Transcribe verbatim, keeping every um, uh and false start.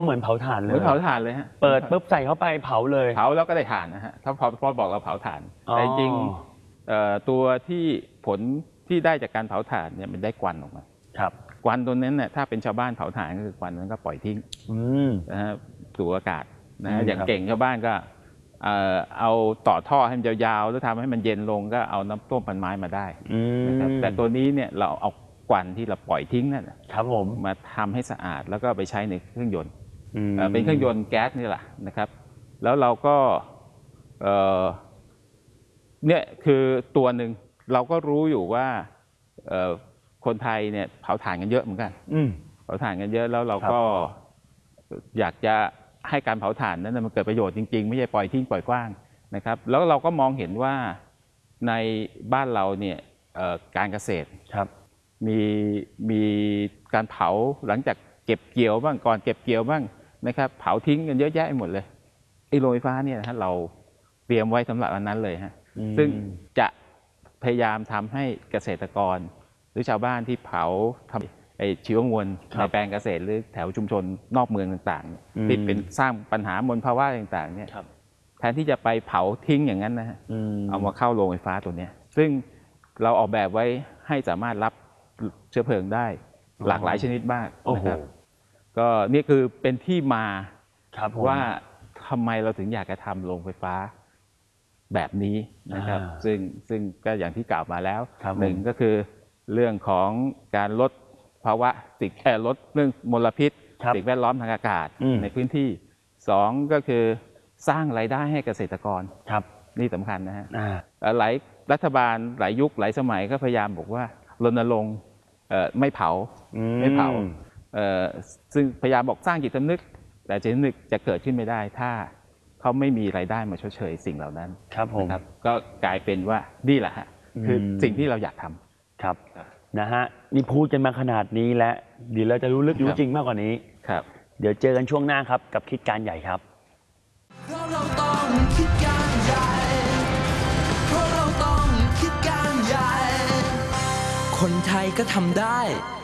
เหมือนเผาถ่านเลยเหมือนเผาถ่านเลยฮะเปิดปุ๊บใส่เข้าไปเผาเลยเผาแล้วก็ได้ถ่านนะฮะถ้าพอพอบอกเราเผาถ่านแต่จริงตัวที่ผลที่ได้จากการเผาถ่านเนี่ยมันได้ควันออกมาครับควันตัวนั้นเนี่ยถ้าเป็นชาวบ้านเผาถ่านก็คือควันนั้นก็ปล่อยทิ้งนะฮะสู่อากาศนะฮะอย่างเก่งชาวบ้านก็เอาต่อท่อให้มันยาวๆแล้วทำให้มันเย็นลงก็เอาน้ำต้มพันไม้มาได้นะครับแต่ตัวนี้เนี่ยเราเอาควันที่เราปล่อยทิ้งนั่นครับผมมาทำให้สะอาดแล้วก็ไปใช้ในเครื่องยนต์เป็นเครื่องยนต์แก๊สนี่แหละนะครับแล้วเราก็เนี่ยคือตัวหนึ่งเราก็รู้อยู่ว่าคนไทยเนี่ยเผาถ่านกันเยอะเหมือนกันเผาถ่านกันเยอะแล้วเราก็อยากจะให้การเผาถ่านนั้นมันเกิดประโยชน์จริงๆไม่ใช่ปล่อยทิ้งปล่อยกว้างนะครับแล้วเราก็มองเห็นว่าในบ้านเราเนี่ยการเกษตรครับมีมีการเผาหลังจากเก็บเกี่ยวบ้างก่อนเก็บเกี่ยวบ้างนะครับเผาทิ้งกันเยอะแยะหมดเลยไอ้โรงไฟฟ้าเนี่ยนะฮะเราเตรียมไว้สำหรับอันนั้นเลยฮะซึ่งจะพยายามทำให้เกษตรกรหรือชาวบ้านที่เผาทำไอ้ชีวมวลในแปลงเกษตรหรือแถวชุมชนนอกเมืองต่างๆที่เป็นสร้างปัญหามลภาวะต่างๆเนี่ยแทนที่จะไปเผาทิ้งอย่างนั้นนะฮะเอามาเข้าโรงไฟฟ้าตัวนี้ซึ่งเราออกแบบไว้ให้สามารถรับเชื้อเพลิงได้หลากหลายชนิดมากนะครับก็นี่คือเป็นที่มาว่าทำไมเราถึงอยากจะทำโรงไฟฟ้าแบบนี้นะครับซึ่งซึ่งก็อย่างที่กล่าวมาแล้วหนึ่งก็คือเรื่องของการลดภาวะสิ่งแค่ลดเรื่องมลพิษสิ่งแวดล้อมทางอากาศในพื้นที่สองก็คือสร้างรายได้ให้เกษตรกรครับนี่สำคัญนะฮะหลายรัฐบาลหลายยุคหลายสมัยก็พยายามบอกว่ารณรงค์ไม่เผาไม่เผาซึ่งพยายามบอกสร้างจิตสำนึกแต่จิตสำนึกจะเกิดขึ้นไม่ได้ถ้าเขาไม่มีรายได้มาชดเชยสิ่งเหล่านั้นครับผมก็กลายเป็นว่านี่แหละฮะคือสิ่งที่เราอยากทำครับนะฮะนี่พูดกันมาขนาดนี้แล้วเดี๋ยวเราจะรู้ลึกรู้จริงมากกว่านี้ครับเดี๋ยวเจอกันช่วงหน้าครับกับคิดการใหญ่ครับเพราะเราต้องคิดการใหญ่เพราะเราต้องคิดการใหญ่คนไทยก็ทำได้